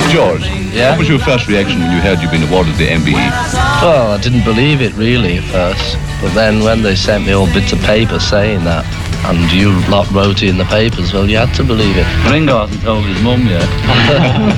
George, Yeah? what was your first reaction when you heard you'd been awarded the MBE? Well, I didn't believe it really at first, but then when they sent me all bits of paper saying that, and you lot wrote it in the papers, well, you had to believe it. Ringo hasn't told his mum yet.